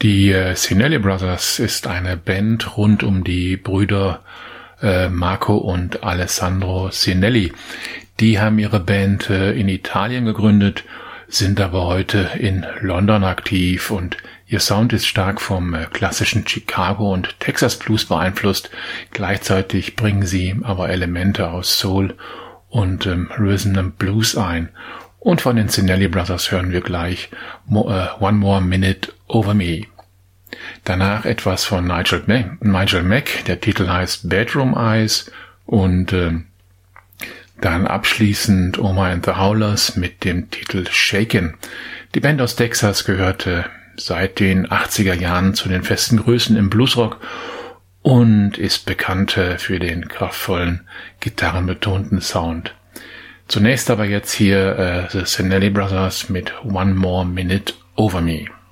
Die Cinelli Brothers ist eine Band rund um die Brüder Marco und Alessandro Cinelli. Die haben ihre Band in Italien gegründet, sind aber heute in London aktiv und ihr Sound ist stark vom klassischen Chicago und Texas Blues beeinflusst. Gleichzeitig bringen sie aber Elemente aus Soul und Rhythm and Blues ein. Und von den Cinelli Brothers hören wir gleich One More Minute Over Me. Danach etwas von Nigel Mack, der Titel heißt Bedroom Eyes und dann abschließend Oma and the Howlers mit dem Titel Shaken. Die Band aus Texas gehörte seit den 80er Jahren zu den festen Größen im Bluesrock und ist bekannt für den kraftvollen, gitarrenbetonten Sound. Zunächst aber jetzt hier The Cinelli Brothers mit One More Minute Over Me.